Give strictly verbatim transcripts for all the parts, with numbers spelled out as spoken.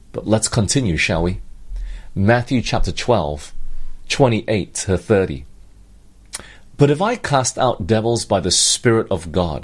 But let's continue, shall we? Matthew chapter twelve, twenty-eight to thirty. But if I cast out devils by the Spirit of God,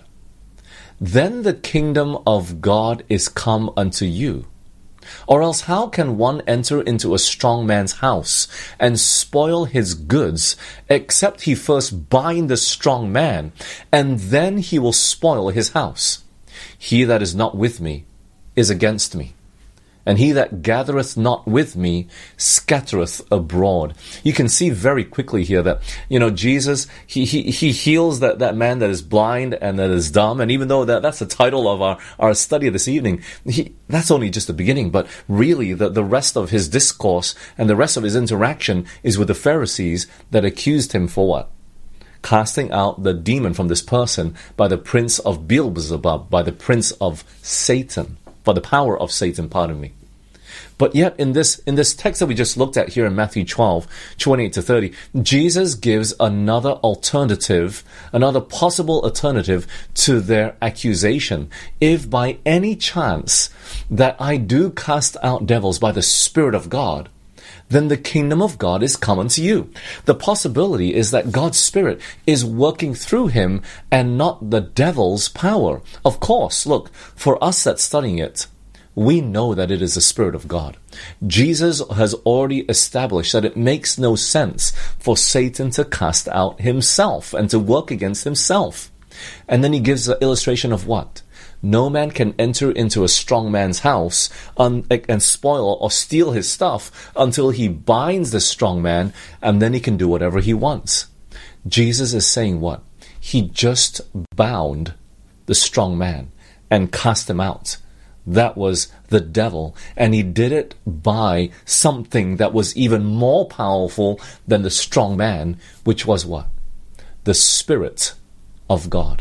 then the kingdom of God is come unto you. Or else how can one enter into a strong man's house and spoil his goods, except he first bind the strong man, and then he will spoil his house? He that is not with me is against me, and he that gathereth not with me scattereth abroad. You can see very quickly here that, you know, Jesus, he he, he heals that, that man that is blind and that is dumb. And even though that, that's the title of our, our study this evening, he, that's only just the beginning. But really, the, the rest of his discourse and the rest of his interaction is with the Pharisees that accused him for what? Casting out the demon from this person by the prince of Beelzebub, by the prince of Satan. For the power of Satan, pardon me. But yet in this in this text that we just looked at here in Matthew twelve, twenty-eight to thirty, Jesus gives another alternative, another possible alternative to their accusation. If by any chance that I do cast out devils by the Spirit of God, then the kingdom of God is come unto you. The possibility is that God's Spirit is working through him and not the devil's power. Of course, look, for us that's studying it, we know that it is the Spirit of God. Jesus has already established that it makes no sense for Satan to cast out himself and to work against himself. And then he gives the illustration of what? No man can enter into a strong man's house un- and spoil or steal his stuff until he binds the strong man, and then he can do whatever he wants. Jesus is saying what? He just bound the strong man and cast him out. That was the devil, and he did it by something that was even more powerful than the strong man, which was what? The Spirit of God.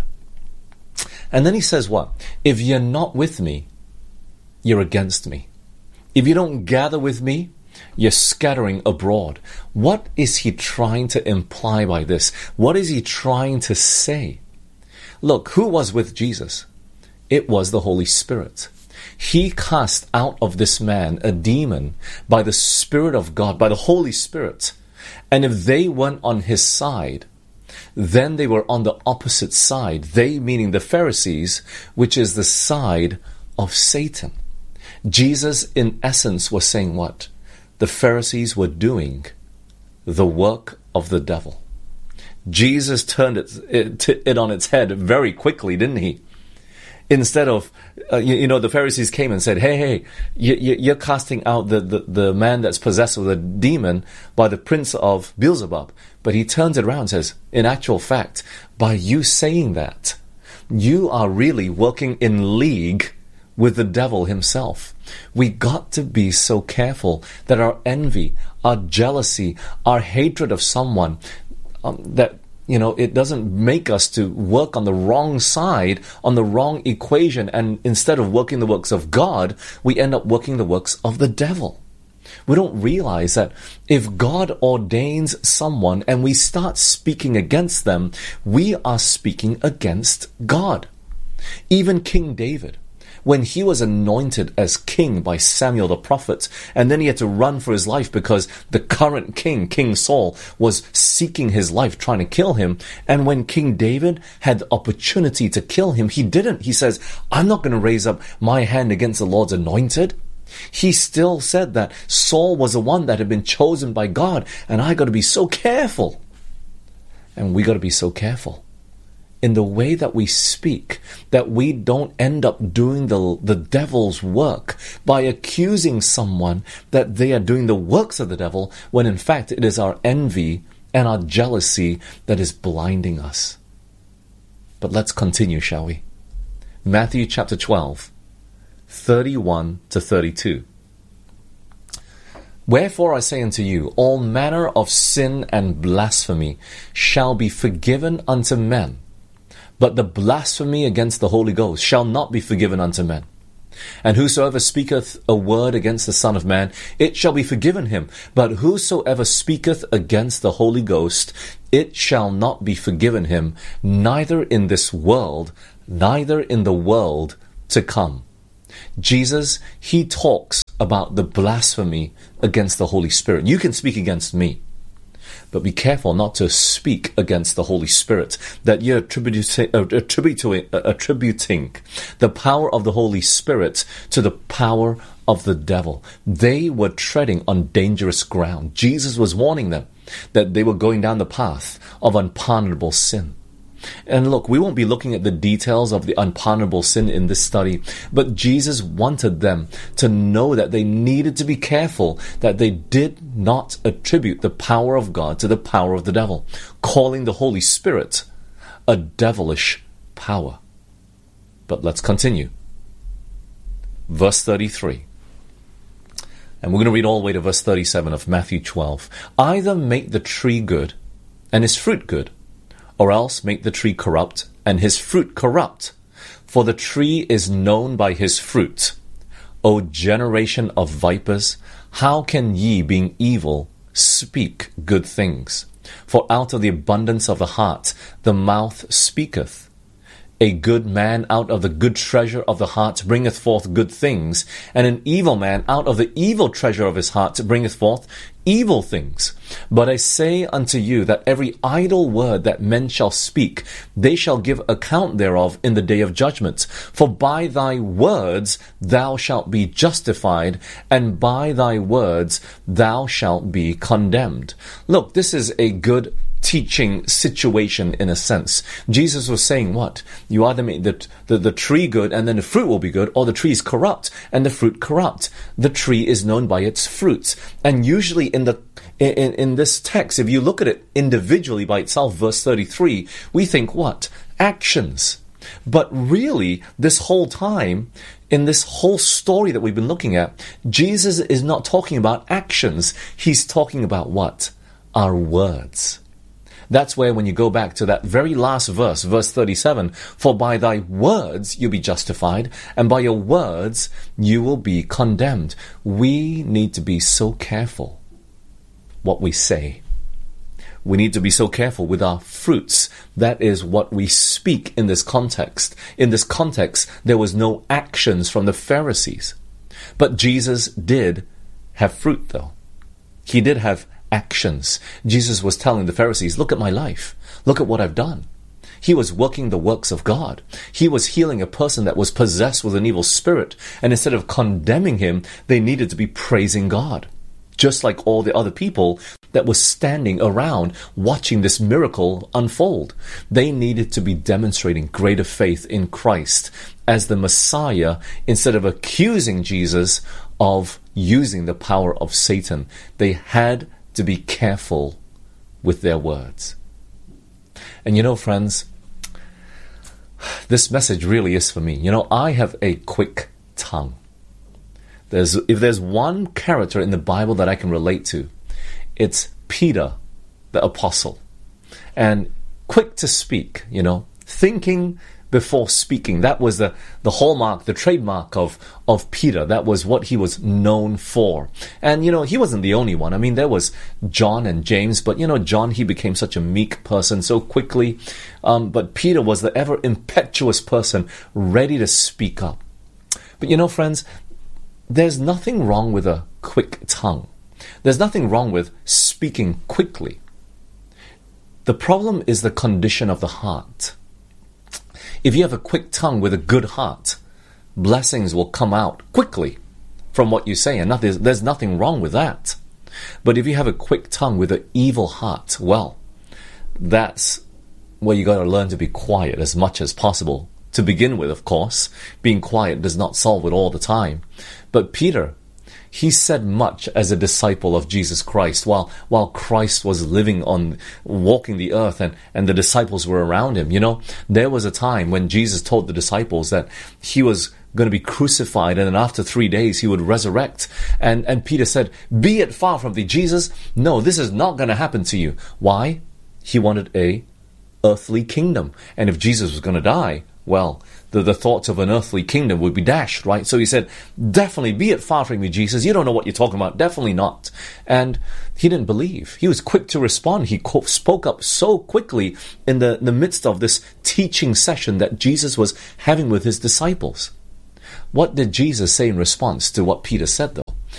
And then he says what? If you're not with me, you're against me. If you don't gather with me, you're scattering abroad. What is he trying to imply by this? What is he trying to say? Look, who was with Jesus? It was the Holy Spirit. He cast out of this man a demon by the Spirit of God, by the Holy Spirit. And if they went on his side, then they were on the opposite side. They, meaning the Pharisees, which is the side of Satan. Jesus, in essence, was saying what? The Pharisees were doing the work of the devil. Jesus turned it, it, it on its head very quickly, didn't he? Instead of, uh, you, you know, the Pharisees came and said, hey, hey, you, you, you're casting out the, the, the man that's possessed with a demon by the prince of Beelzebub. But he turns it around and says, in actual fact, by you saying that, you are really working in league with the devil himself. We got to be so careful that our envy, our jealousy, our hatred of someone, um, that You know, it doesn't make us to work on the wrong side, on the wrong equation, and instead of working the works of God, we end up working the works of the devil. We don't realize that if God ordains someone and we start speaking against them, we are speaking against God. Even King David, when he was anointed as king by Samuel the prophet, and then he had to run for his life because the current king, King Saul, was seeking his life, trying to kill him. And when King David had the opportunity to kill him, he didn't. He says, I'm not going to raise up my hand against the Lord's anointed. He still said that Saul was the one that had been chosen by God, and I got to be so careful. And we got to be so careful in the way that we speak, that we don't end up doing the, the devil's work by accusing someone that they are doing the works of the devil, when in fact it is our envy and our jealousy that is blinding us. But let's continue, shall we? Matthew chapter twelve, thirty-one to thirty-two. Wherefore I say unto you, all manner of sin and blasphemy shall be forgiven unto men, but the blasphemy against the Holy Ghost shall not be forgiven unto men. And whosoever speaketh a word against the Son of Man, it shall be forgiven him. But whosoever speaketh against the Holy Ghost, it shall not be forgiven him, neither in this world, neither in the world to come. Jesus, he talks about the blasphemy against the Holy Spirit. You can speak against me, but be careful not to speak against the Holy Spirit, that you're attributing, uh, attributing, uh, attributing the power of the Holy Spirit to the power of the devil. They were treading on dangerous ground. Jesus was warning them that they were going down the path of unpardonable sin. And look, we won't be looking at the details of the unpardonable sin in this study, but Jesus wanted them to know that they needed to be careful that they did not attribute the power of God to the power of the devil, calling the Holy Spirit a devilish power. But let's continue. Verse thirty-three. And we're going to read all the way to verse thirty-seven of Matthew twelve. Either make the tree good and his fruit good, or else make the tree corrupt, and his fruit corrupt. For the tree is known by his fruit. O generation of vipers, how can ye, being evil, speak good things? For out of the abundance of the heart the mouth speaketh. A good man out of the good treasure of the heart bringeth forth good things, and an evil man out of the evil treasure of his heart bringeth forth evil things. But I say unto you that every idle word that men shall speak, they shall give account thereof in the day of judgment. For by thy words thou shalt be justified, and by thy words thou shalt be condemned. Look, this is a good teaching situation in a sense. Jesus was saying what? You either make the, the, the tree good and then the fruit will be good, or the tree is corrupt and the fruit corrupt. The tree is known by its fruits. And usually in the in, in this text, if you look at it individually by itself, verse thirty-three, we think what? Actions. But really, this whole time, in this whole story that we've been looking at, Jesus is not talking about actions. He's talking about what? Our words. That's where when you go back to that very last verse, verse thirty-seven, for by thy words you'll be justified, and by your words you will be condemned. We need to be so careful what we say. We need to be so careful with our fruits. That is what we speak in this context. In this context, there was no actions from the Pharisees. But Jesus did have fruit, though. He did have actions. Jesus was telling the Pharisees, look at my life. Look at what I've done. He was working the works of God. He was healing a person that was possessed with an evil spirit. And instead of condemning him, they needed to be praising God. Just like all the other people that were standing around watching this miracle unfold. They needed to be demonstrating greater faith in Christ as the Messiah, instead of accusing Jesus of using the power of Satan. They had to be careful with their words. And you know, friends, this message really is for me. You know, I have a quick tongue. There's, if there's one character in the Bible that I can relate to, it's Peter, the apostle. And quick to speak, you know, thinking before speaking. That was the, the hallmark, the trademark of, of Peter. That was what he was known for. And, you know, he wasn't the only one. I mean, there was John and James, but, you know, John, he became such a meek person so quickly. Um, but Peter was the ever impetuous person, ready to speak up. But, you know, friends, there's nothing wrong with a quick tongue. There's nothing wrong with speaking quickly. The problem is the condition of the heart. If you have a quick tongue with a good heart, blessings will come out quickly from what you say, and nothing, there's nothing wrong with that. But if you have a quick tongue with an evil heart, well, that's where you got to learn to be quiet as much as possible. To begin with, of course, being quiet does not solve it all the time. But Peter, he said much as a disciple of Jesus Christ while while Christ was living on, walking the earth, and, and the disciples were around him. You know, there was a time when Jesus told the disciples that he was going to be crucified, and then after three days he would resurrect. And, and Peter said, be it far from thee, Jesus. No, this is not going to happen to you. Why? He wanted a earthly kingdom. And if Jesus was going to die, well, the, the thoughts of an earthly kingdom would be dashed, right? So he said, definitely, be it far from me, Jesus. You don't know what you're talking about. Definitely not. And he didn't believe. He was quick to respond. He co- spoke up so quickly in the, in the midst of this teaching session that Jesus was having with his disciples. What did Jesus say in response to what Peter said, though?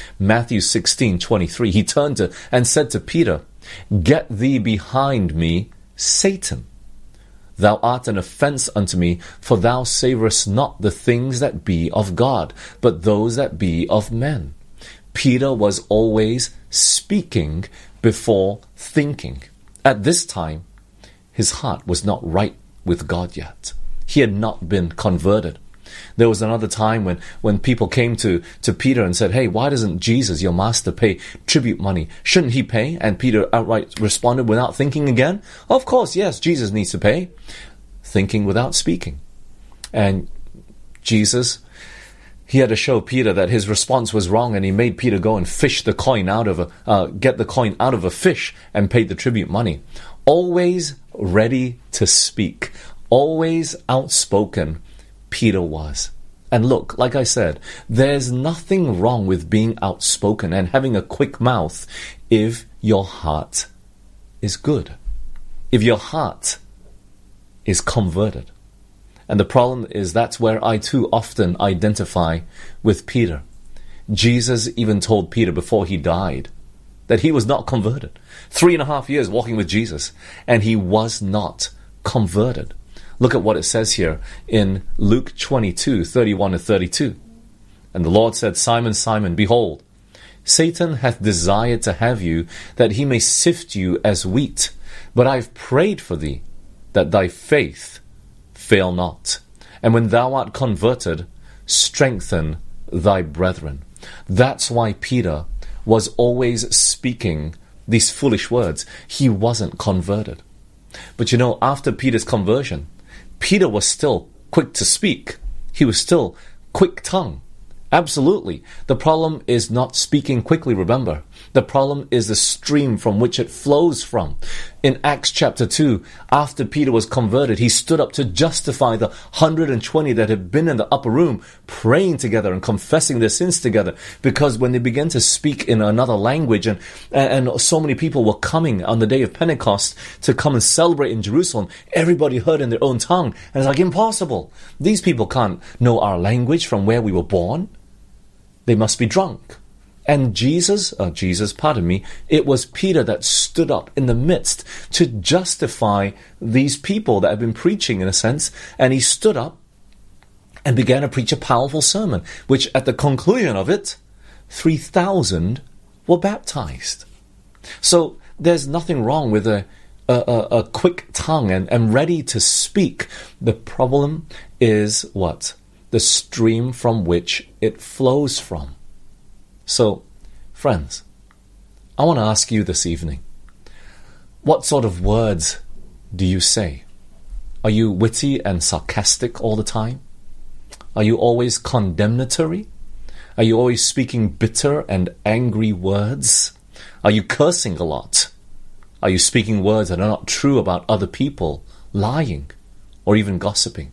Matthew sixteen twenty-three, he turned to and said to Peter, "Get thee behind me, Satan. Thou art an offense unto me, for thou savorest not the things that be of God, but those that be of men." Peter was always speaking before thinking. At this time, his heart was not right with God yet. He had not been converted. There was another time when, when people came to, to Peter and said, "Hey, why doesn't Jesus, your master, pay tribute money? Shouldn't he pay?" And Peter outright responded without thinking again, "Of course, yes, Jesus needs to pay." Thinking without speaking. And Jesus, he had to show Peter that his response was wrong, and he made Peter go and fish the coin out of a, uh, get the coin out of a fish and paid the tribute money. Always ready to speak. Always outspoken. Peter was. And look, like I said, there's nothing wrong with being outspoken and having a quick mouth if your heart is good. If your heart is converted. And the problem is that's where I too often identify with Peter. Jesus even told Peter before he died that he was not converted. Three and a half years walking with Jesus, and he was not converted. Look at what it says here in Luke twenty-two, thirty-one to thirty-two. "And the Lord said, Simon, Simon, behold, Satan hath desired to have you, that he may sift you as wheat. But I have prayed for thee, that thy faith fail not. And when thou art converted, strengthen thy brethren." That's why Peter was always speaking these foolish words. He wasn't converted. But you know, after Peter's conversion, Peter was still quick to speak. He was still quick-tongued. Absolutely. The problem is not speaking quickly, remember. The problem is the stream from which it flows from. In Acts chapter two, after Peter was converted, he stood up to justify the one hundred twenty that had been in the upper room, praying together and confessing their sins together. Because when they began to speak in another language, and, and so many people were coming on the day of Pentecost to come and celebrate in Jerusalem, everybody heard in their own tongue. And it's like, impossible. These people can't know our language from where we were born. They must be drunk. And Jesus, uh, Jesus, pardon me, it was Peter that stood up in the midst to justify these people that had been preaching, in a sense. And he stood up and began to preach a powerful sermon, which at the conclusion of it, three thousand were baptized. So there's nothing wrong with a, a, a, a quick tongue and, and ready to speak. The problem is what? The stream from which it flows from. So, friends, I want to ask you this evening, what sort of words do you say? Are you witty and sarcastic all the time? Are you always condemnatory? Are you always speaking bitter and angry words? Are you cursing a lot? Are you speaking words that are not true about other people, lying, or even gossiping?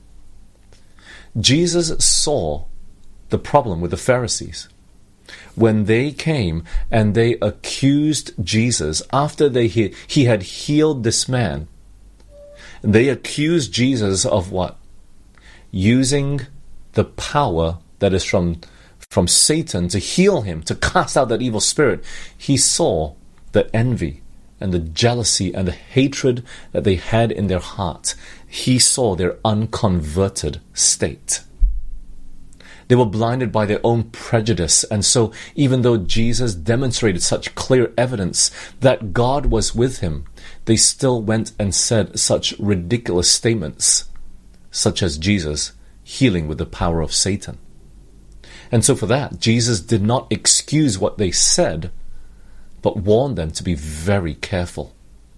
Jesus saw the problem with the Pharisees. When they came and they accused Jesus after they he, he had healed this man, they accused Jesus of what? Using the power that is from, from Satan to heal him, to cast out that evil spirit. He saw the envy and the jealousy and the hatred that they had in their heart. He saw their unconverted state. They were blinded by their own prejudice, and so even though Jesus demonstrated such clear evidence that God was with him, they still went and said such ridiculous statements, such as Jesus healing with the power of Satan. And so for that, Jesus did not excuse what they said, but warned them to be very careful.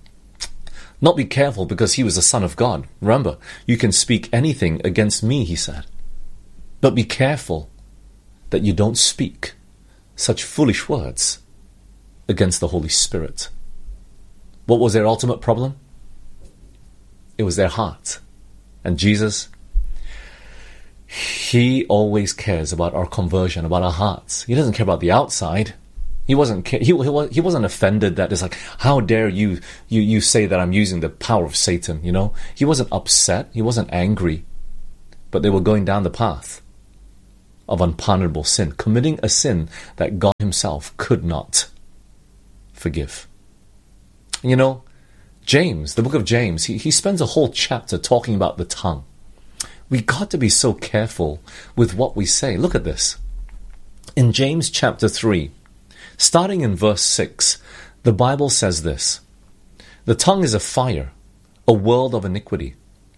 Not be careful because he was the Son of God. Remember, you can speak anything against me, he said. But be careful that you don't speak such foolish words against the Holy Spirit. What was their ultimate problem? It was their heart. And Jesus, he always cares about our conversion, about our hearts. He doesn't care about the outside. He wasn't he, he, he wasn't offended that it's like, how dare you, you you say that I'm using the power of Satan, you know? He wasn't upset. He wasn't angry. But they were going down the path of unpardonable sin, committing a sin that God himself himself could not forgive. You know, James, the book of James, he, he spends a whole chapter talking about the tongue. We got to be so careful with what we say. Look at this. In James chapter three, starting in verse six, the Bible says this: "The tongue is a fire, a world of iniquity.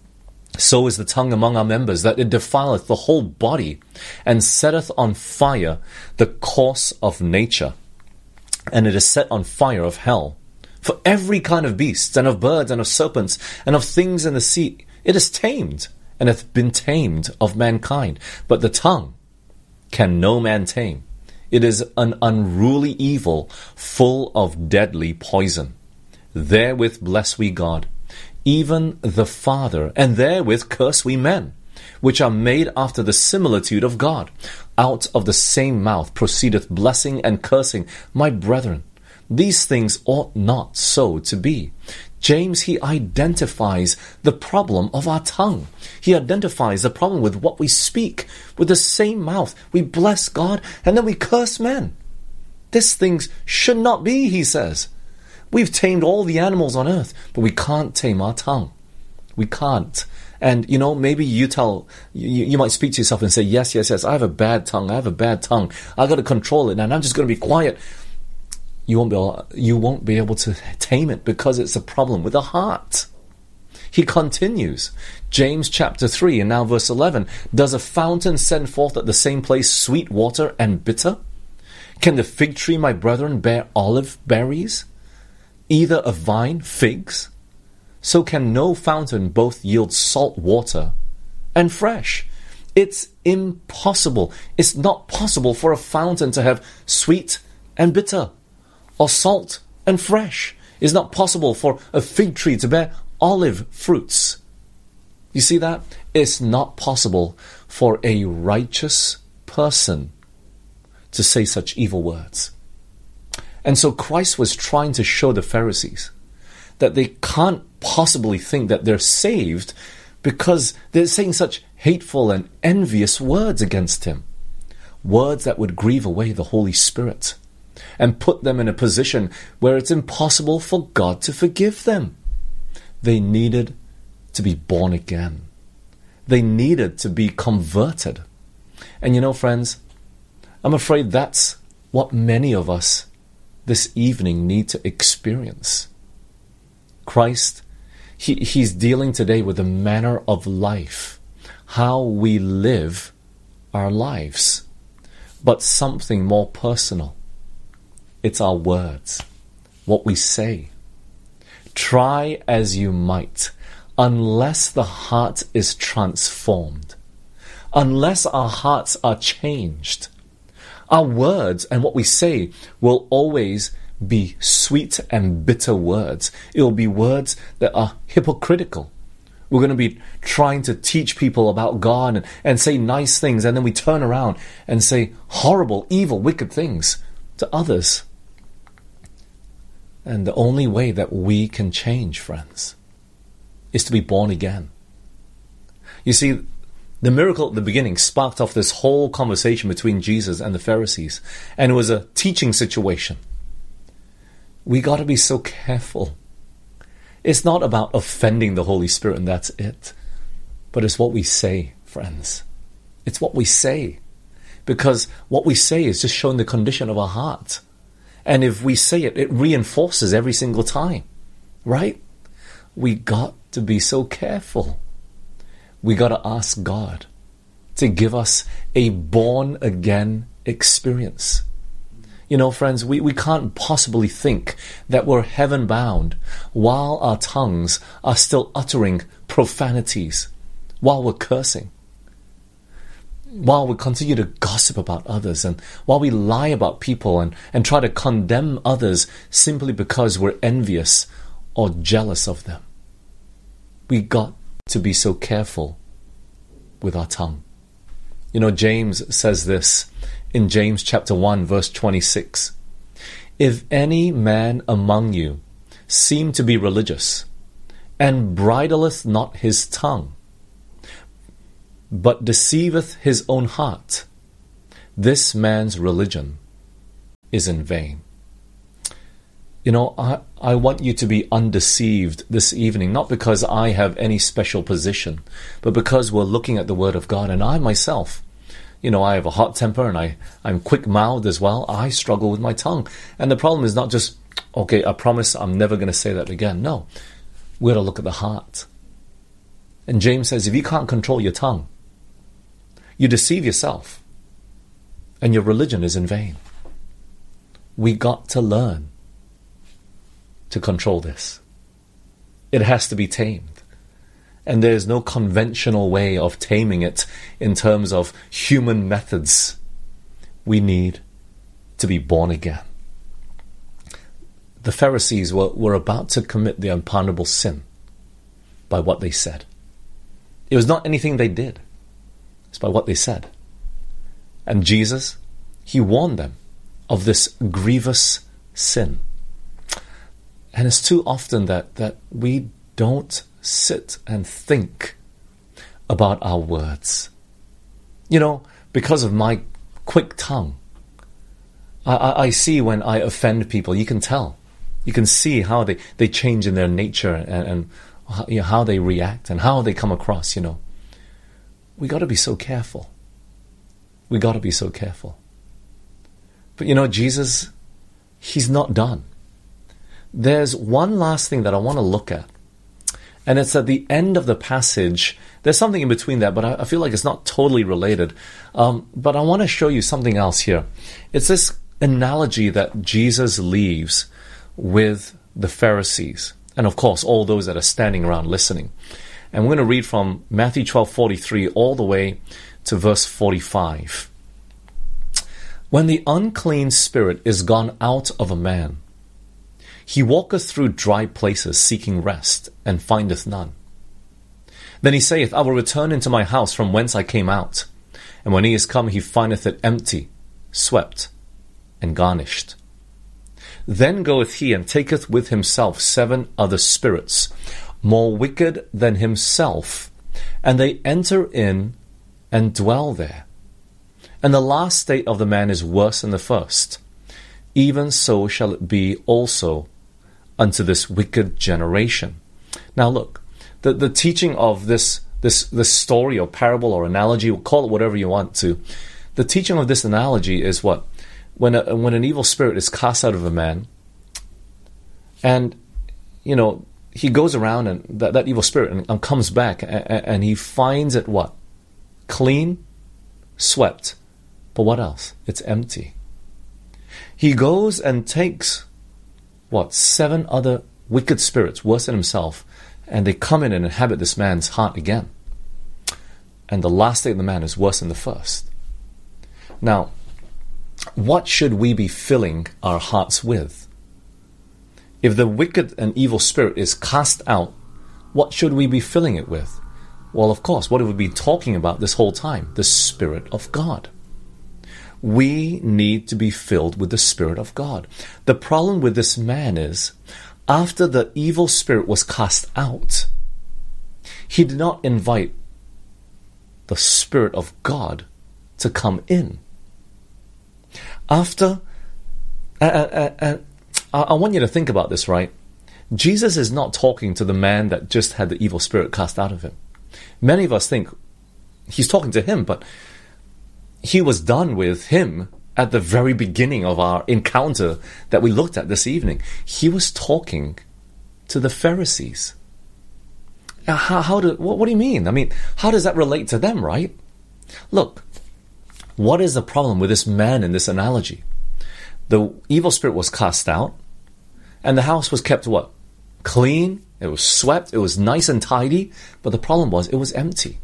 So is the tongue among our members, that it defileth the whole body, and setteth on fire the course of nature, and it is set on fire of hell. For every kind of beasts, and of birds, and of serpents, and of things in the sea, it is tamed, and hath been tamed of mankind. But the tongue can no man tame. It is an unruly evil, full of deadly poison. Therewith bless we God, even the Father, and therewith curse we men, which are made after the similitude of God. Out of the same mouth proceedeth blessing and cursing. My brethren, these things ought not so to be." James, he identifies the problem of our tongue. He identifies the problem with what we speak. With the same mouth, we bless God and then we curse men. These things should not be, he says. We've tamed all the animals on earth, but we can't tame our tongue. We can't. And, you know, maybe you tell, you, you might speak to yourself and say, yes, yes, yes, I have a bad tongue. I have a bad tongue. I got to control it, and I'm just going to be quiet. You won't be able, you won't be able to tame it because it's a problem with the heart. He continues, James chapter three and now verse eleven, "Does a fountain send forth at the same place sweet water and bitter? Can the fig tree, my brethren, bear olive berries? Either a vine figs? So can no fountain both yield salt water and fresh." It's impossible. It's not possible for a fountain to have sweet and bitter, or salt and fresh. It's not possible for a fig tree to bear olive fruits. You see that? It's not possible for a righteous person to say such evil words. And so Christ was trying to show the Pharisees that they can't possibly think that they're saved because they're saying such hateful and envious words against him. Words that would grieve away the Holy Spirit and put them in a position where it's impossible for God to forgive them. They needed to be born again. They needed to be converted. And you know, friends, I'm afraid that's what many of us this evening need to experience. Christ, he, he's dealing today with the manner of life, how we live our lives, but something more personal. It's our words, what we say. Try as you might, unless the heart is transformed, unless our hearts are changed, our words and what we say will always be sweet and bitter words. It will be words that are hypocritical. We're going to be trying to teach people about God and, and say nice things, and then we turn around and say horrible, evil, wicked things to others. And the only way that we can change, friends, is to be born again. You see, the miracle at the beginning sparked off this whole conversation between Jesus and the Pharisees, and it was a teaching situation. We got to be so careful. It's not about offending the Holy Spirit and that's it, but it's what we say, friends. It's what we say, because what we say is just showing the condition of our heart. And if we say it, it reinforces every single time, right? We got to be so careful. We got to ask God to give us a born-again experience. You know, friends, we, we can't possibly think that we're heaven-bound while our tongues are still uttering profanities, while we're cursing, while we continue to gossip about others, and while we lie about people and, and try to condemn others simply because we're envious or jealous of them. We got to be so careful with our tongue. You know, James says this in James chapter one, verse twenty-six. "If any man among you seem to be religious, and bridleth not his tongue, but deceiveth his own heart, this man's religion is in vain. You know, I, I want you to be undeceived this evening, not because I have any special position, but because we're looking at the Word of God. And I myself, you know, I have a hot temper and I, I'm quick-mouthed as well. I struggle with my tongue. And the problem is not just, okay, I promise I'm never going to say that again. No, we're to look at the heart. And James says, if you can't control your tongue, you deceive yourself and your religion is in vain. We got to learn to control this. It has to be tamed. And there's no conventional way of taming it in terms of human methods. We need to be born again. The Pharisees were, were about to commit the unpardonable sin by what they said. It was not anything they did. It's by what they said. And Jesus, he warned them of this grievous sin. And it's too often that, that we don't sit and think about our words. You know, because of my quick tongue, I, I, I see when I offend people, you can tell. You can see how they, they change in their nature and, and you know, how they react and how they come across, you know. We got to be so careful. We got to be so careful. But you know, Jesus, he's not done. There's one last thing that I want to look at. And it's at the end of the passage. There's something in between that, but I, I feel like it's not totally related. Um, but I want to show you something else here. It's this analogy that Jesus leaves with the Pharisees. And of course, all those that are standing around listening. And we're going to read from Matthew twelve forty-three all the way to verse forty-five. When the unclean spirit is gone out of a man, he walketh through dry places, seeking rest, and findeth none. Then he saith, I will return into my house from whence I came out. And when he is come, he findeth it empty, swept, and garnished. Then goeth he and taketh with himself seven other spirits, more wicked than himself, and they enter in and dwell there. And the last state of the man is worse than the first. Even so shall it be also unto this wicked generation. Now look, the, the teaching of this, this, this story or parable or analogy, or call it whatever you want to, the teaching of this analogy is what? When, a, when an evil spirit is cast out of a man, and, you know, he goes around and that, that evil spirit and, and comes back and, and he finds it what? Clean, swept, but what else? It's empty. He goes and takes what? Seven other wicked spirits, worse than himself, and they come in and inhabit this man's heart again. And the last state of the man is worse than the first. Now, what should we be filling our hearts with? If the wicked and evil spirit is cast out, what should we be filling it with? Well, of course, what have we been talking about this whole time? The Spirit of God. We need to be filled with the Spirit of God. The problem with this man is, after the evil spirit was cast out, he did not invite the Spirit of God to come in. After, uh, uh, uh, I want you to think about this, right? Jesus is not talking to the man that just had the evil spirit cast out of him. Many of us think he's talking to him, but he was done with him at the very beginning of our encounter that we looked at this evening. He was talking to the Pharisees. How, how do, what, what do you mean? I mean, how does that relate to them, right? Look, what is the problem with this man in this analogy? The evil spirit was cast out, and the house was kept what? Clean, it was swept, it was nice and tidy, but the problem was it was empty.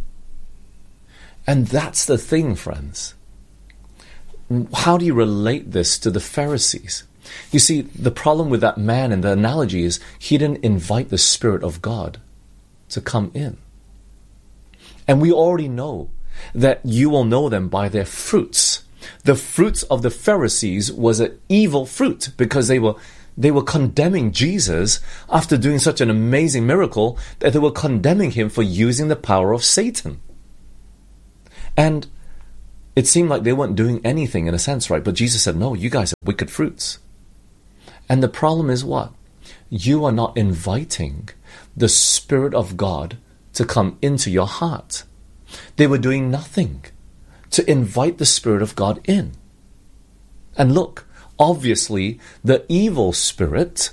And that's the thing, friends. How do you relate this to the Pharisees? You see, the problem with that man in the analogy is he didn't invite the Spirit of God to come in. And we already know that you will know them by their fruits. The fruits of the Pharisees was an evil fruit because they were they were condemning Jesus after doing such an amazing miracle that they were condemning him for using the power of Satan. And It seemed like they weren't doing anything in a sense, right? But Jesus said, no, you guys are wicked fruits. And the problem is what? You are not inviting the Spirit of God to come into your heart. They were doing nothing to invite the Spirit of God in. And look, obviously, the evil spirit,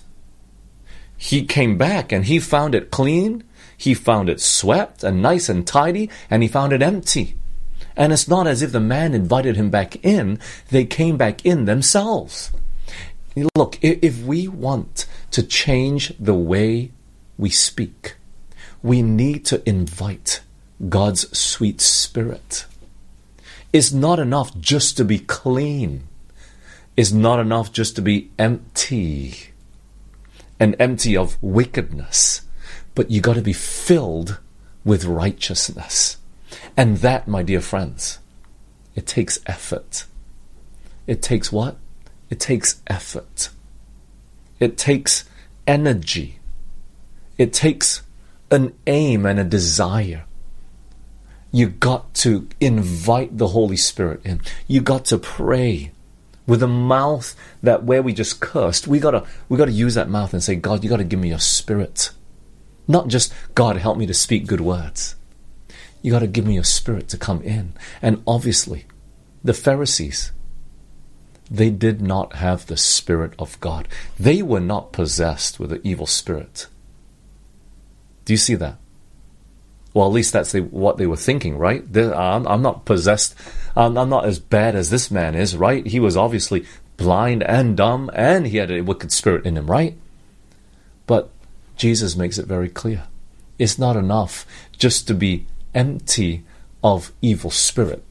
he came back and he found it clean, he found it swept and nice and tidy, and he found it empty. And it's not as if the man invited him back in, they came back in themselves. Look, if we want to change the way we speak, we need to invite God's sweet Spirit. It's not enough just to be clean. It's not enough just to be empty and empty of wickedness. But you got to be filled with righteousness. And that, my dear friends, it takes effort. It takes what? It takes effort. It takes energy. It takes an aim and a desire. You got to invite the Holy Spirit in. You got to pray with a mouth that where we just cursed. We gotta we gotta use that mouth and say, God, you gotta give me your Spirit. Not just, God, help me to speak good words. You gotta give me your Spirit to come in. And obviously, the Pharisees, they did not have the Spirit of God. They were not possessed with an evil spirit. Do you see that? Well, at least that's what they were thinking, right? I'm, I'm not possessed. I'm, I'm not as bad as this man is, right? He was obviously blind and dumb, and he had a wicked spirit in him, right? But Jesus makes it very clear. It's not enough just to be empty of evil spirit.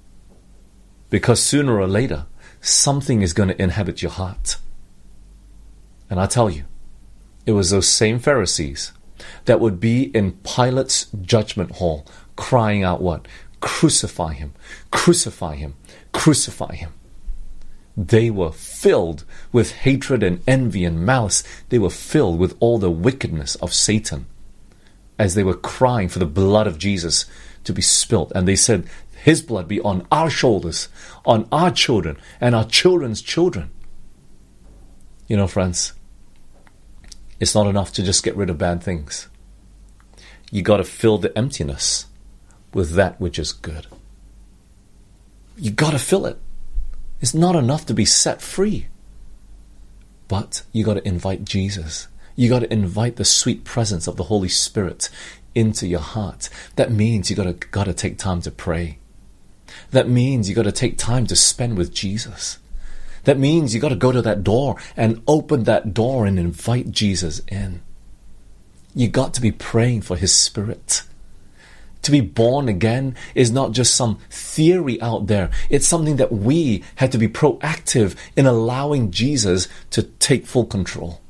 Because sooner or later, something is going to inhabit your heart. And I tell you, it was those same Pharisees that would be in Pilate's judgment hall crying out what? Crucify him, crucify him, crucify him. They were filled with hatred and envy and malice. They were filled with all the wickedness of Satan as they were crying for the blood of Jesus to be spilt. And they said, his blood be on our shoulders, on our children, and our children's children. You know, friends, it's not enough to just get rid of bad things. You got to fill the emptiness with that which is good. You got to fill it. It's not enough to be set free. But you got to invite Jesus. You got to invite the sweet presence of the Holy Spirit into your heart. That means you got to got to take time to pray. That means you got to take time to spend with Jesus. That means you got to go to that door and open that door and invite Jesus in. You got to be praying for His Spirit. To be born again is not just some theory out there. It's something that we had to be proactive in allowing Jesus to take full control.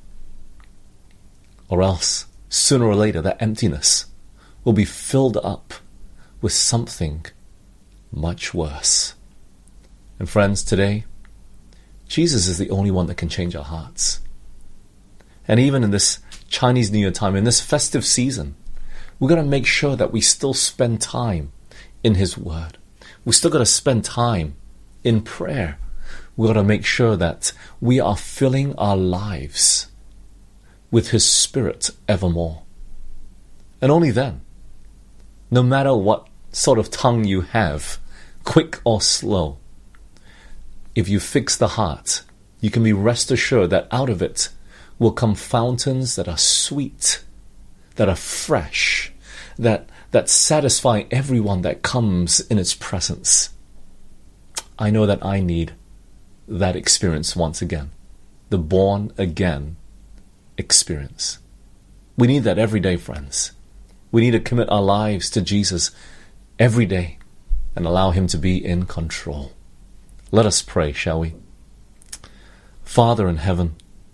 Or else, sooner or later, that emptiness will be filled up with something much worse. And friends, today, Jesus is the only one that can change our hearts. And even in this Chinese New Year time, in this festive season, we've got to make sure that we still spend time in His Word. We still got to spend time in prayer. We've got to make sure that we are filling our lives with His Spirit evermore. And only then, no matter what sort of tongue you have, quick or slow, if you fix the heart, you can be rest assured that out of it will come fountains that are sweet, that are fresh, that, that satisfy everyone that comes in its presence. I know that I need that experience once again, the born again experience. We need that every day, friends. We need to commit our lives to Jesus every day and allow Him to be in control. Let us pray, shall we? Father in heaven,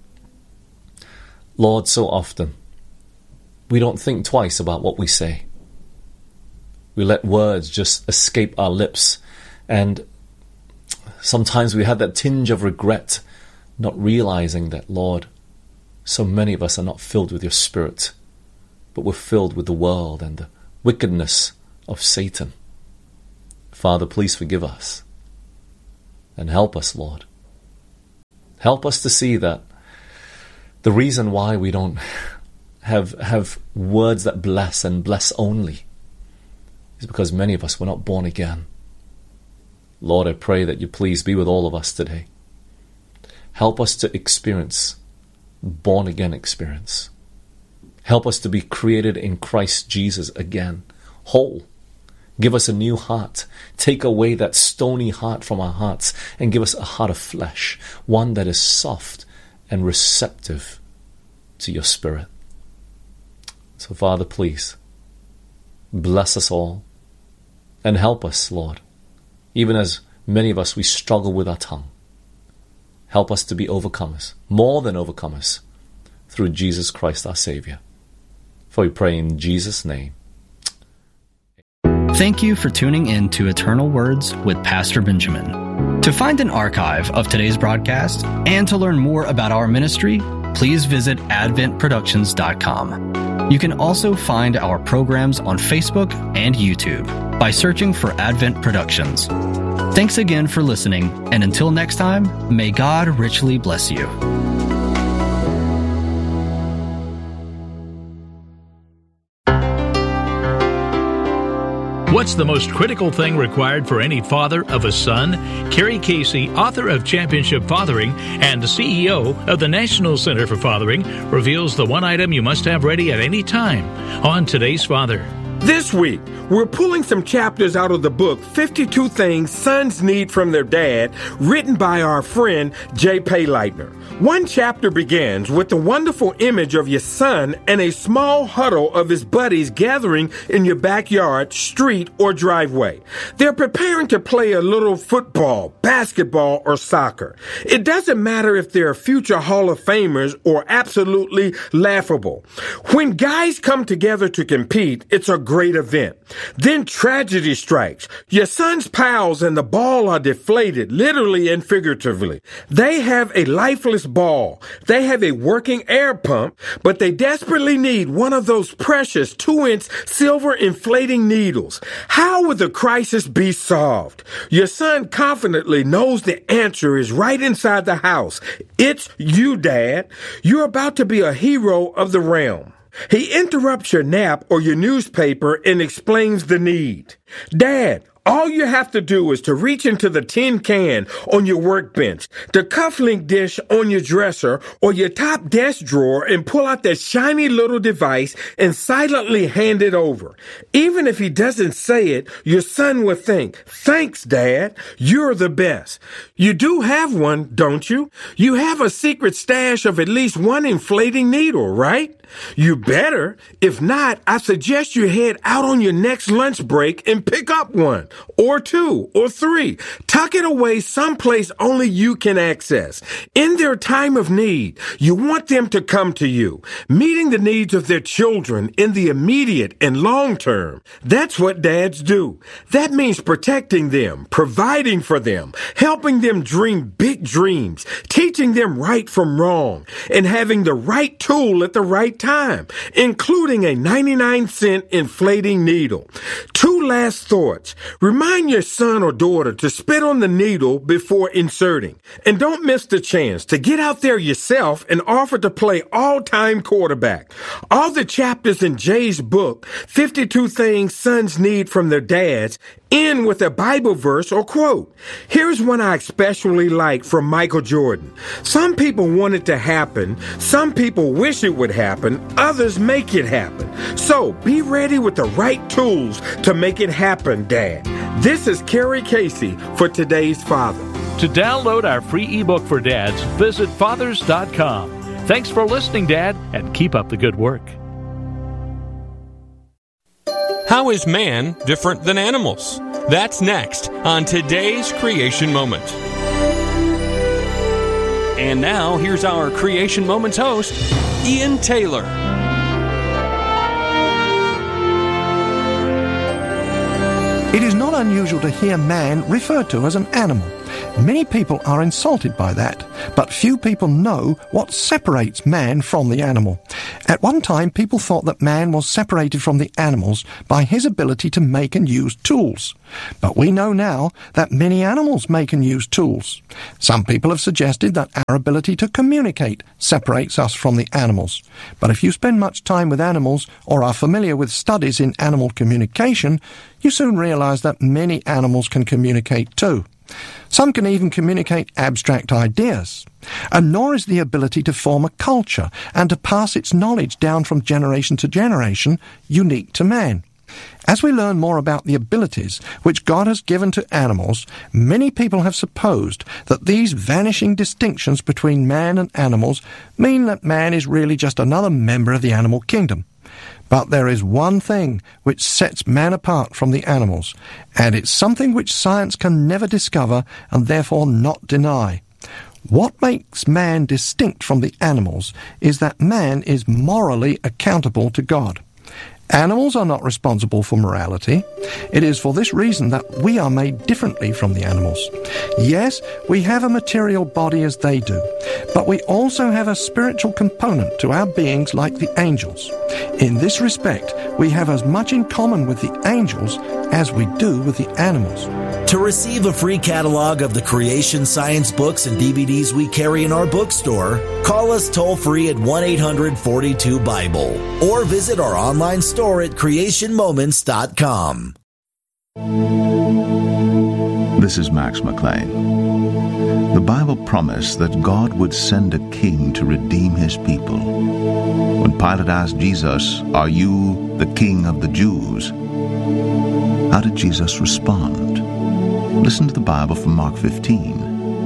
Lord, so often we don't think twice about what we say. We let words just escape our lips, and sometimes we have that tinge of regret, not realizing that, Lord, so many of us are not filled with your Spirit, but we're filled with the world and the wickedness of Satan. Father, please forgive us and help us, Lord. Help us to see that the reason why we don't have have words that bless and bless only is because many of us were not born again. Lord, I pray that you please be with all of us today. Help us to experience born again experience. Help us to be created in Christ Jesus again, whole. Give us a new heart. Take away that stony heart from our hearts and give us a heart of flesh, one that is soft and receptive to your Spirit. So, Father, please bless us all and help us, Lord. Even as many of us, we struggle with our tongue. Help us to be overcomers, more than overcomers, through Jesus Christ our Savior. For we pray in Jesus' name. Thank you for tuning in to Eternal Words with Pastor Benjamin. To find an archive of today's broadcast and to learn more about our ministry, please visit advent productions dot com. You can also find our programs on Facebook and YouTube by searching for Advent Productions. Thanks again for listening, and until next time, may God richly bless you. What's the most critical thing required for any father of a son? Kerry Casey, author of Championship Fathering and C E O of the National Center for Fathering, reveals the one item you must have ready at any time on Today's Father. This week, we're pulling some chapters out of the book fifty-two Things Sons Need from Their Dad, written by our friend J. Pay Leitner. One chapter begins with the wonderful image of your son and a small huddle of his buddies gathering in your backyard, street, or driveway. They're preparing to play a little football, basketball, or soccer. It doesn't matter if they're future Hall of Famers or absolutely laughable. When guys come together to compete, it's a great event. Then tragedy strikes. Your son's pals and the ball are deflated, literally and figuratively. They have a lifeless ball. They have a working air pump, but they desperately need one of those precious two-inch silver inflating needles. How would the crisis be solved? Your son confidently knows the answer is right inside the house. It's you, Dad. You're about to be a hero of the realm. He interrupts your nap or your newspaper and explains the need. Dad, all you have to do is to reach into the tin can on your workbench, the cufflink dish on your dresser, or your top desk drawer and pull out that shiny little device and silently hand it over. Even if he doesn't say it, your son will think, "Thanks, Dad. You're the best." You do have one, don't you? You have a secret stash of at least one inflating needle, right? You better. If not, I suggest you head out on your next lunch break and pick up one, or two, or three. Tuck it away someplace only you can access. In their time of need, you want them to come to you, meeting the needs of their children in the immediate and long term. That's what dads do. That means protecting them, providing for them, helping them dream big dreams, teaching them right from wrong, and having the right tool at the right time, including a ninety-nine cent inflating needle. Two last thoughts. Remind your son or daughter to spit on the needle before inserting. And don't miss the chance to get out there yourself and offer to play all-time quarterback. All the chapters in Jay's book, fifty-two Things Sons Need from Their Dads, end with a Bible verse or quote. Here's one I especially like from Michael Jordan. Some people want it to happen. Some people wish it would happen. Others make it happen. So be ready with the right tools to make it happen, Dad. This is Kerry Casey for Today's Father. To download our free ebook for dads, visit fathers dot com. Thanks for listening, Dad, and keep up the good work. How is man different than animals? That's next on Today's Creation Moment. And now, here's our Creation Moments host, Ian Taylor. It is not unusual to hear man referred to as an animal. Many people are insulted by that, but few people know what separates man from the animal. At one time, people thought that man was separated from the animals by his ability to make and use tools. But we know now that many animals make and use tools. Some people have suggested that our ability to communicate separates us from the animals. But if you spend much time with animals or are familiar with studies in animal communication, you soon realize that many animals can communicate too. Some can even communicate abstract ideas. And nor is the ability to form a culture and to pass its knowledge down from generation to generation unique to man. As we learn more about the abilities which God has given to animals, many people have supposed that these vanishing distinctions between man and animals mean that man is really just another member of the animal kingdom. But there is one thing which sets man apart from the animals, and it's something which science can never discover and therefore not deny. What makes man distinct from the animals is that man is morally accountable to God. Animals are not responsible for morality. It is for this reason that we are made differently from the animals. Yes, we have a material body as they do, but we also have a spiritual component to our beings like the angels. In this respect, we have as much in common with the angels as we do with the animals. To receive a free catalog of the creation science books and D V Ds we carry in our bookstore, call us toll-free at one eight hundred forty-two Bible or visit our online store at creation moments dot com. This is Max McLean. The Bible promised that God would send a king to redeem his people. When Pilate asked Jesus, "Are you the king of the Jews?" how did Jesus respond? Listen to the Bible from Mark fifteen.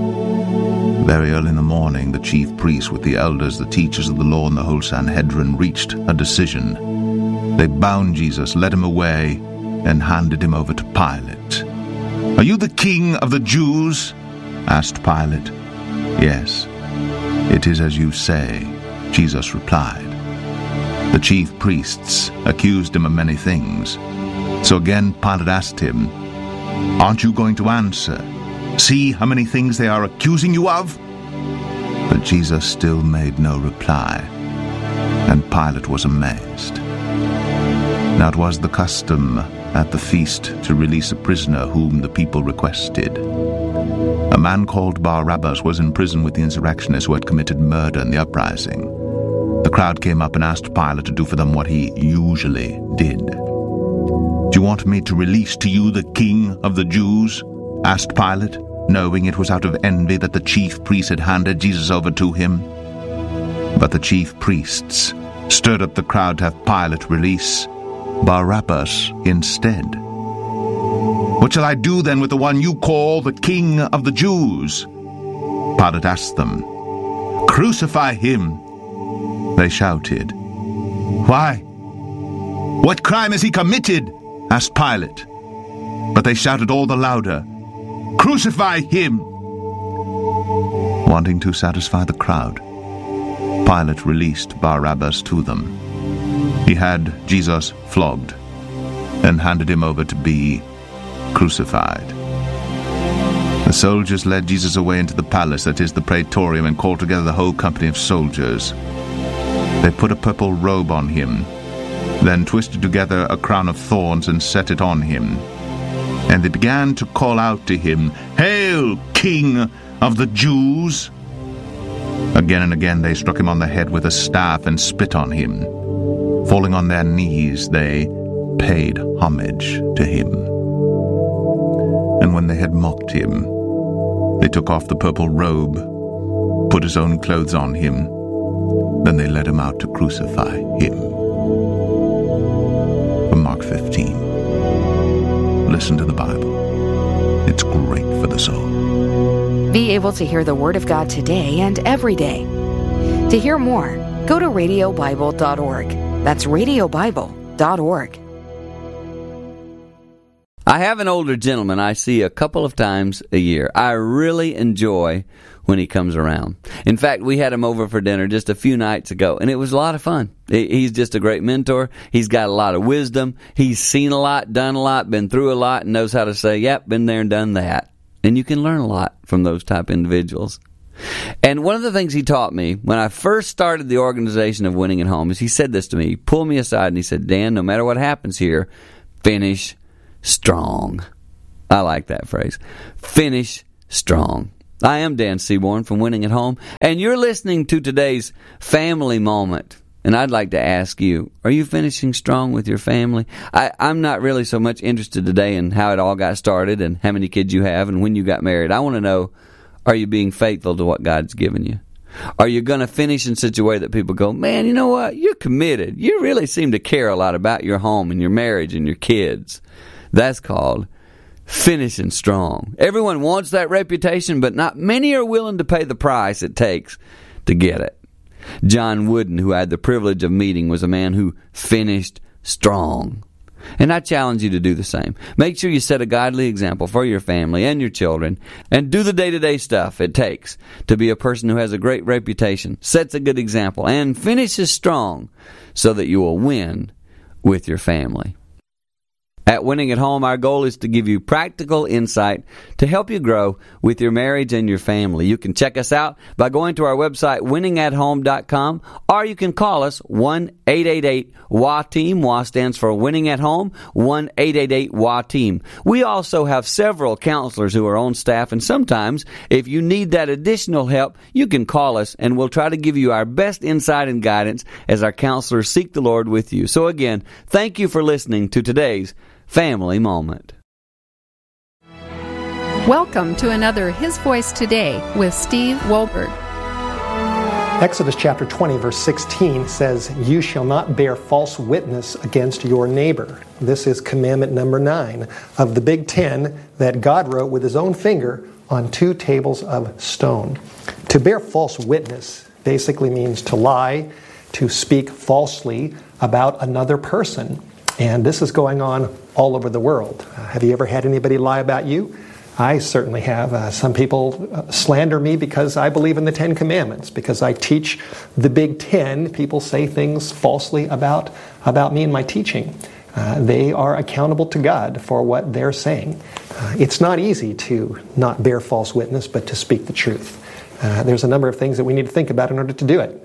Very early in the morning, the chief priests with the elders, the teachers of the law, and the whole Sanhedrin reached a decision. They bound Jesus, led him away, and handed him over to Pilate. "Are you the king of the Jews?" asked Pilate. "Yes, it is as you say," Jesus replied. The chief priests accused him of many things. So again Pilate asked him, "Aren't you going to answer? See how many things they are accusing you of?" But Jesus still made no reply, and Pilate was amazed. Now it was the custom at the feast to release a prisoner whom the people requested. A man called Barabbas was in prison with the insurrectionists who had committed murder in the uprising. The crowd came up and asked Pilate to do for them what he usually did. "Do you want me to release to you the king of the Jews?" asked Pilate, knowing it was out of envy that the chief priests had handed Jesus over to him. But the chief priests stirred up the crowd to have Pilate release Barabbas instead. "What shall I do then with the one you call the king of the Jews?" Pilate asked them. "Crucify him," they shouted. "Why? What crime has he committed?" asked Pilate. But they shouted all the louder, "Crucify him!" Wanting to satisfy the crowd, Pilate released Barabbas to them. He had Jesus flogged and handed him over to be crucified. The soldiers led Jesus away into the palace, that is, the praetorium, and called together the whole company of soldiers. They put a purple robe on him, then twisted together a crown of thorns and set it on him. And they began to call out to him, "Hail, King of the Jews!" Again and again they struck him on the head with a staff and spit on him. Falling on their knees, they paid homage to him. And when they had mocked him, they took off the purple robe, put his own clothes on him, then they led him out to crucify him. From Mark fifteen. Listen to the Bible. It's great for the soul. Be able to hear the Word of God today and every day. To hear more, go to radio bible dot org. That's radio bible dot org. I have an older gentleman I see a couple of times a year. I really enjoy when he comes around. In fact, we had him over for dinner just a few nights ago, and it was a lot of fun. He's just a great mentor. He's got a lot of wisdom. He's seen a lot, done a lot, been through a lot, and knows how to say, yep, been there and done that. And you can learn a lot from those type of individuals. And one of the things he taught me when I first started the organization of Winning at Home is he said this to me. He pulled me aside and he said, Dan, no matter what happens here, finish strong. I like that phrase. Finish strong. I am Dan Seaborn from Winning at Home, and you're listening to today's Family Moment. And I'd like to ask you, are you finishing strong with your family? I, I'm not really so much interested today in how it all got started and how many kids you have and when you got married. I want to know, are you being faithful to what God's given you? Are you going to finish in such a way that people go, man, you know what? You're committed. You really seem to care a lot about your home and your marriage and your kids. That's called finishing strong. Everyone wants that reputation, but not many are willing to pay the price it takes to get it. John Wooden, who I had the privilege of meeting, was a man who finished strong. And I challenge you to do the same. Make sure you set a godly example for your family and your children, and do the day-to-day stuff it takes to be a person who has a great reputation, sets a good example, and finishes strong so that you will win with your family. At Winning at Home, our goal is to give you practical insight to help you grow with your marriage and your family. You can check us out by going to our website, winning at home dot com, or you can call us one eight eight eight W A team. W A stands for Winning at Home, one eight eight eight W A team. We also have several counselors who are on staff, and sometimes, if you need that additional help, you can call us, and we'll try to give you our best insight and guidance as our counselors seek the Lord with you. So again, thank you for listening to today's Family Moment. Welcome to another His Voice Today with Steve Wohlberg. Exodus chapter twenty, verse sixteen says, "You shall not bear false witness against your neighbor." This is commandment number nine of the Big Ten that God wrote with his own finger on two tables of stone. To bear false witness basically means to lie, to speak falsely about another person. And this is going on all over the world. Uh, have you ever had anybody lie about you? I certainly have. Uh, some people uh, slander me because I believe in the Ten Commandments. Because I teach the Big Ten, people say things falsely about, about me and my teaching. Uh, they are accountable to God for what they're saying. Uh, it's not easy to not bear false witness, but to speak the truth. Uh, there's a number of things that we need to think about in order to do it.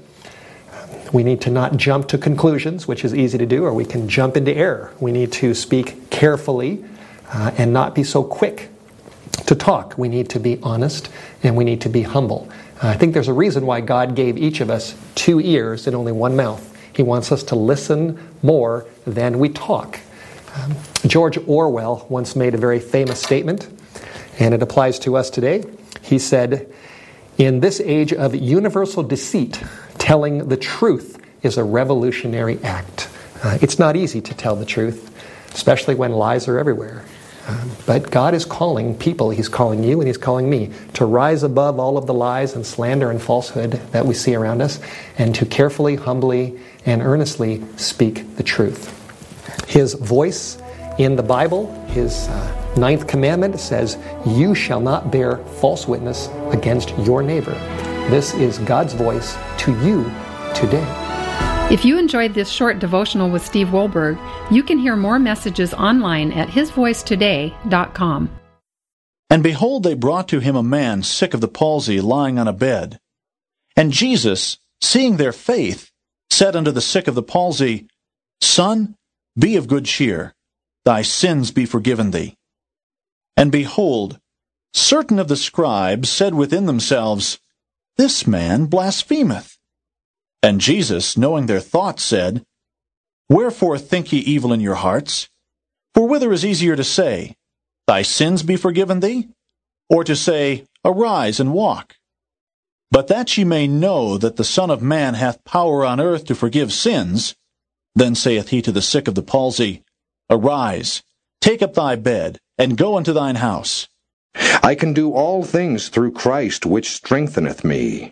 We need to not jump to conclusions, which is easy to do, or we can jump into error. We need to speak carefully uh, and not be so quick to talk. We need to be honest and we need to be humble. Uh, I think there's a reason why God gave each of us two ears and only one mouth. He wants us to listen more than we talk. Um, George Orwell once made a very famous statement, and it applies to us today. He said, "In this age of universal deceit, telling the truth is a revolutionary act." Uh, it's not easy to tell the truth, especially when lies are everywhere. Um, but God is calling people, He's calling you and He's calling me to rise above all of the lies and slander and falsehood that we see around us, and to carefully, humbly, and earnestly speak the truth. His voice in the Bible, His uh, ninth commandment says, "You shall not bear false witness against your neighbor." This is God's voice to you today. If you enjoyed this short devotional with Steve Wohlberg, you can hear more messages online at his voice today dot com. "And behold, they brought to him a man sick of the palsy, lying on a bed. And Jesus, seeing their faith, said unto the sick of the palsy, Son, be of good cheer, thy sins be forgiven thee. And behold, certain of the scribes said within themselves, This man blasphemeth. And Jesus, knowing their thoughts, said, Wherefore think ye evil in your hearts? For whither is easier to say, Thy sins be forgiven thee? Or to say, Arise and walk? But that ye may know that the Son of Man hath power on earth to forgive sins, then saith he to the sick of the palsy, Arise, take up thy bed, and go unto thine house. I can do all things through Christ, which strengtheneth me.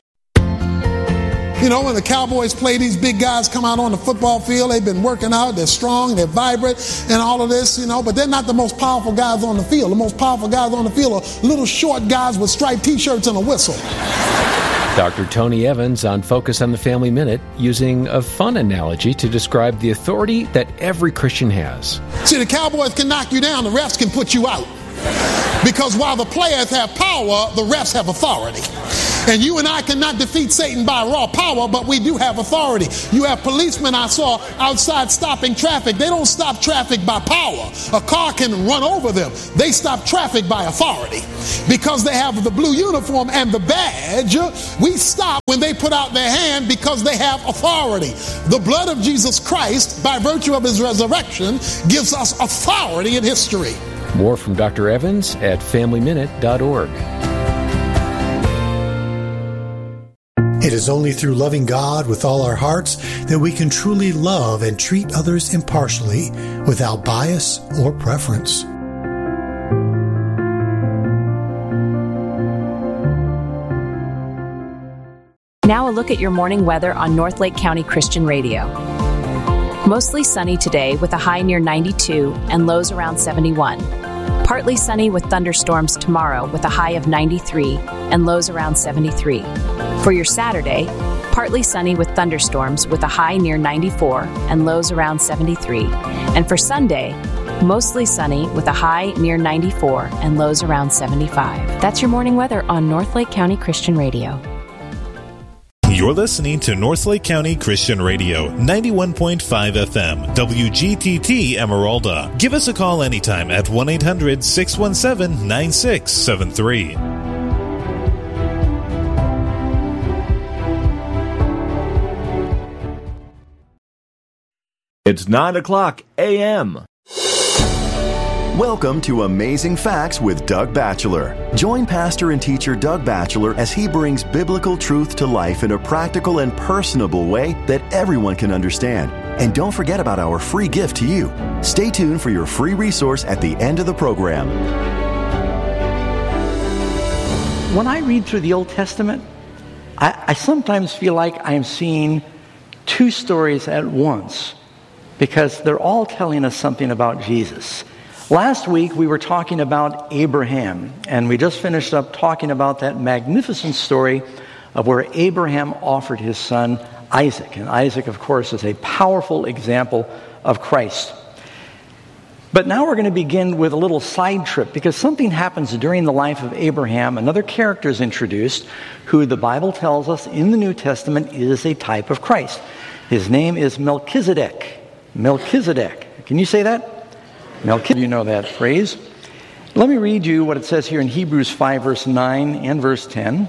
You know, when the Cowboys play, these big guys come out on the football field. They've been working out. They're strong. They're vibrant and all of this, you know. But they're not the most powerful guys on the field. The most powerful guys on the field are little short guys with striped T-shirts and a whistle. Doctor Tony Evans on Focus on the Family Minute, using a fun analogy to describe the authority that every Christian has. See, the Cowboys can knock you down. The refs can put you out. Because while the players have power, the refs have authority. And you and I cannot defeat Satan by raw power, but we do have authority. You have policemen I saw outside stopping traffic. They don't stop traffic by power. A car can run over them. They stop traffic by authority. Because they have the blue uniform and the badge, we stop when they put out their hand because they have authority. The blood of Jesus Christ, by virtue of his resurrection, gives us authority in history. More from Doctor Evans at family minute dot org. It is only through loving God with all our hearts that we can truly love and treat others impartially without bias or preference. Now a look at your morning weather on Northlake County Christian Radio. Mostly sunny today with a high near ninety-two and lows around seventy-one. Partly sunny with thunderstorms tomorrow with a high of ninety-three and lows around seventy-three. For your Saturday, partly sunny with thunderstorms with a high near ninety-four and lows around seventy-three. And for Sunday, mostly sunny with a high near ninety-four and lows around seventy-five. That's your morning weather on Northlake County Christian Radio. You're listening to Northlake County Christian Radio, ninety-one point five F M, W G T T Emeralda. Give us a call anytime at one eight hundred six one seven nine six seven three. It's nine o'clock a m Welcome to Amazing Facts with Doug Batchelor. Join pastor and teacher Doug Batchelor as he brings biblical truth to life in a practical and personable way that everyone can understand. And don't forget about our free gift to you. Stay tuned for your free resource at the end of the program. When I read through the Old Testament, I, I sometimes feel like I'm seeing two stories at once because they're all telling us something about Jesus. Last week, we were talking about Abraham, and we just finished up talking about that magnificent story of where Abraham offered his son Isaac. And Isaac, of course, is a powerful example of Christ. But now we're going to begin with a little side trip, because something happens during the life of Abraham. Another character is introduced, who the Bible tells us in the New Testament is a type of Christ. His name is Melchizedek. Melchizedek. Can you say that? Melchizedek, you know that phrase. Let me read you what it says here in Hebrews five, verse nine and verse ten.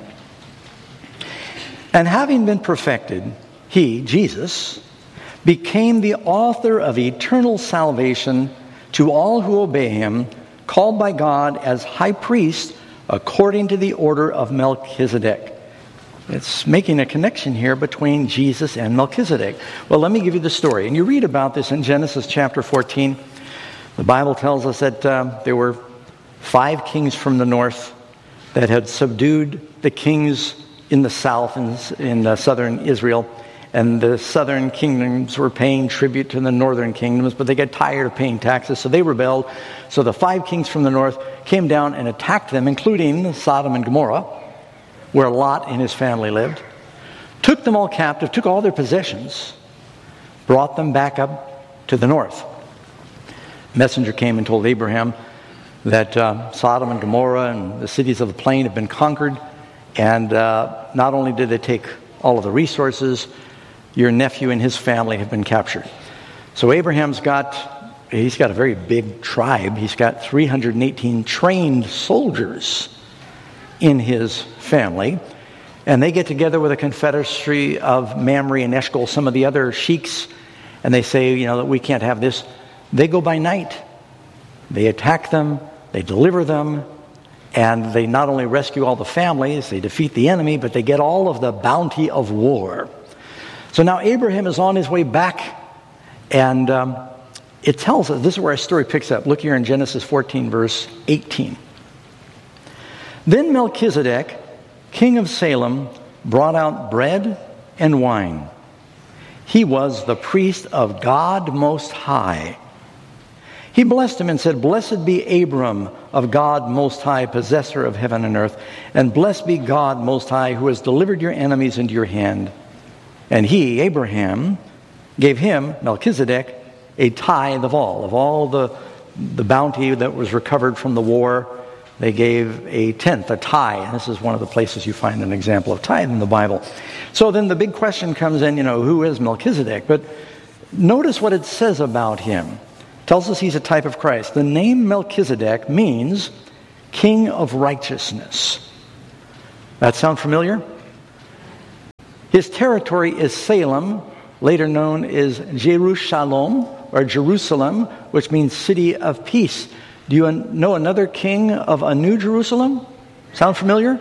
And having been perfected, he, Jesus, became the author of eternal salvation to all who obey him, called by God as high priest according to the order of Melchizedek. It's making a connection here between Jesus and Melchizedek. Well, let me give you the story. And you read about this in Genesis chapter fourteen. The Bible tells us that uh, there were five kings from the north that had subdued the kings in the south, in, in uh, southern Israel. And the southern kingdoms were paying tribute to the northern kingdoms, but they got tired of paying taxes, so they rebelled. So the five kings from the north came down and attacked them, including Sodom and Gomorrah, where Lot and his family lived, took them all captive, took all their possessions, brought them back up to the north. Messenger came and told Abraham that uh, Sodom and Gomorrah and the cities of the plain have been conquered, and uh, not only did they take all of the resources, your nephew and his family have been captured. So Abraham's got, he's got a very big tribe. He's got three hundred eighteen trained soldiers in his family, and they get together with a confederacy of Mamre and Eshcol, some of the other sheiks, and they say, you know, that we can't have this. They go by night. They attack them, they deliver them, and they not only rescue all the families, they defeat the enemy, but they get all of the bounty of war. So now Abraham is on his way back, and um, it tells us, this is where our story picks up. Look here in Genesis fourteen, verse eighteen. Then Melchizedek, king of Salem, brought out bread and wine. He was the priest of God Most High. He blessed him and said, "Blessed be Abram of God Most High, possessor of heaven and earth, and blessed be God Most High, who has delivered your enemies into your hand." And he, Abraham, gave him, Melchizedek, a tithe of all, of all the the bounty that was recovered from the war, they gave a tenth, a tithe. And this is one of the places you find an example of tithe in the Bible. So then the big question comes in, you know, who is Melchizedek? But notice what it says about him. It tells us he's a type of Christ. The name Melchizedek means King of Righteousness. That sound familiar? His territory is Salem, later known as Jerusalem, or Jerusalem, which means city of peace. Do you know another king of a New Jerusalem? Sound familiar?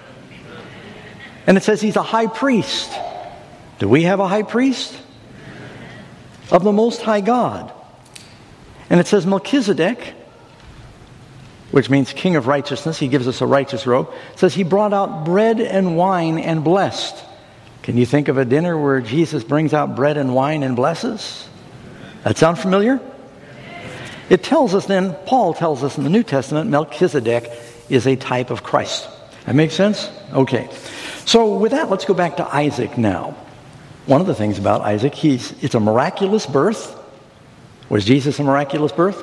And it says he's a high priest. Do we have a high priest? Of the Most High God. And it says Melchizedek, which means King of Righteousness. He gives us a righteous robe. It says he brought out bread and wine and blessed. Can you think of a dinner where Jesus brings out bread and wine and blesses? That sound familiar? It tells us then, Paul tells us in the New Testament, Melchizedek is a type of Christ. That makes sense? Okay. So with that, let's go back to Isaac now. One of the things about Isaac, he's it's a miraculous birth. Was Jesus a miraculous birth?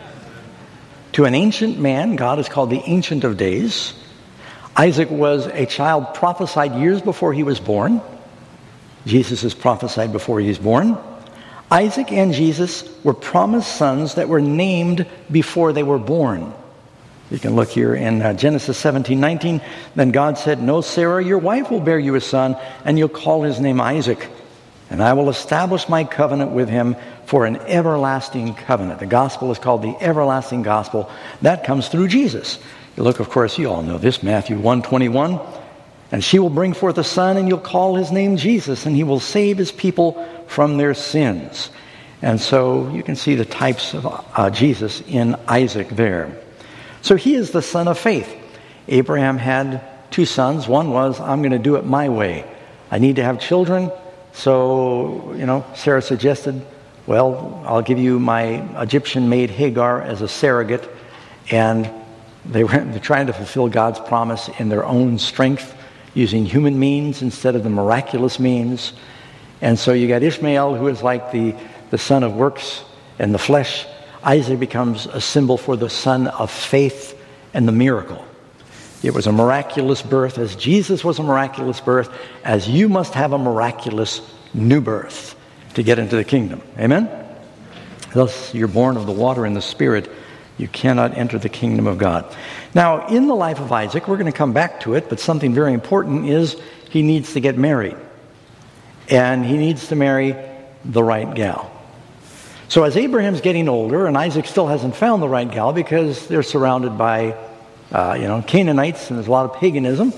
To an ancient man, God is called the Ancient of Days. Isaac was a child prophesied years before he was born. Jesus is prophesied before he was born. Isaac and Jesus were promised sons that were named before they were born. You can look here in uh, Genesis seventeen nineteen. Then God said, "No, Sarah, your wife will bear you a son, and you'll call his name Isaac. And I will establish my covenant with him for an everlasting covenant." The gospel is called the everlasting gospel. That comes through Jesus. You look, of course, you all know this, Matthew one twenty-one. "And she will bring forth a son, and you'll call his name Jesus, and he will save his people from their sins." And so you can see the types of uh, Jesus in Isaac there. So he is the son of faith. Abraham had two sons. One was, "I'm going to do it my way. I need to have children." So, you know, Sarah suggested, "Well, I'll give you my Egyptian-maid Hagar as a surrogate." And they were they're trying to fulfill God's promise in their own strength, using human means instead of the miraculous means. And so you got Ishmael, who is like the, the son of works and the flesh. Isaac becomes a symbol for the son of faith and the miracle. It was a miraculous birth, as Jesus was a miraculous birth, as you must have a miraculous new birth to get into the kingdom. Amen? Thus, you're born of the water and the Spirit. You cannot enter the kingdom of God. Now, in the life of Isaac, we're going to come back to it, but something very important is he needs to get married. And he needs to marry the right gal. So as Abraham's getting older, and Isaac still hasn't found the right gal because they're surrounded by Uh, you know, Canaanites, and there's a lot of paganism.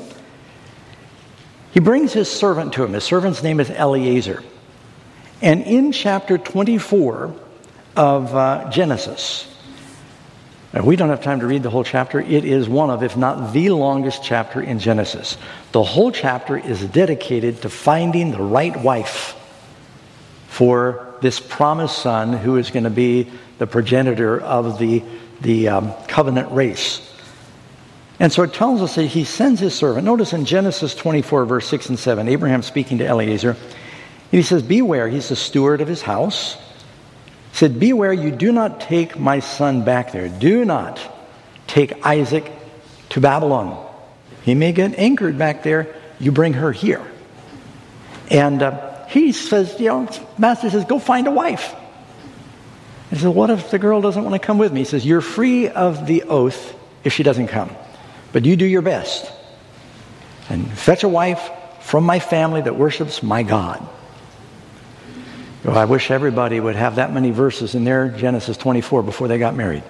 He brings his servant to him. His servant's name is Eliezer. And in chapter twenty-four of uh, Genesis, now we don't have time to read the whole chapter. It is one of, if not the longest chapter in Genesis. The whole chapter is dedicated to finding the right wife for this promised son who is going to be the progenitor of the, the um, covenant race. And so it tells us that he sends his servant. Notice in Genesis twenty-four, verse six and seven, Abraham speaking to Eliezer, he says, "Beware," he's the steward of his house. He said, "Beware, you do not take my son back there. Do not take Isaac to Babylon. He may get anchored back there. You bring her here." And uh, he says, you know, Master says, "Go find a wife." He says, "What if the girl doesn't want to come with me?" He says, "You're free of the oath if she doesn't come. But you do your best and fetch a wife from my family that worships my God." Well, I wish everybody would have that many verses in their Genesis twenty-four before they got married.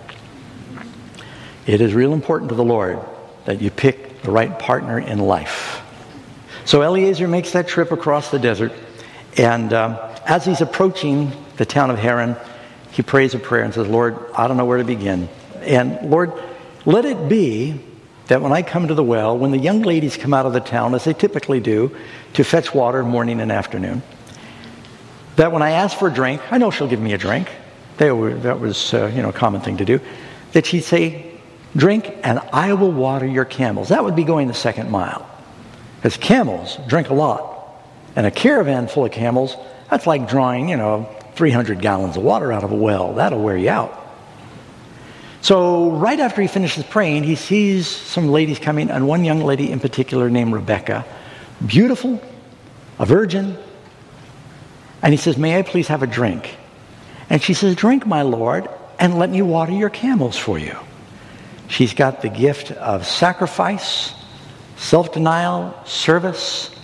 It is real important to the Lord that you pick the right partner in life. So Eliezer makes that trip across the desert, and um, as he's approaching the town of Haran, he prays a prayer and says, "Lord, I don't know where to begin. And Lord, let it be that when I come to the well, when the young ladies come out of the town, as they typically do, to fetch water morning and afternoon, that when I ask for a drink, I know she'll give me a drink. They were, that was uh, you know, a common thing to do. That she'd say, 'Drink, and I will water your camels.'" That would be going the second mile. Because camels drink a lot. And a caravan full of camels, that's like drawing, you know, three hundred gallons of water out of a well. That'll wear you out. So right after he finishes praying, he sees some ladies coming, and one young lady in particular named Rebecca, beautiful, a virgin. And he says, may I please have a drink? And she says, drink, my Lord, and let me water your camels for you. She's got the gift of sacrifice, self-denial, service,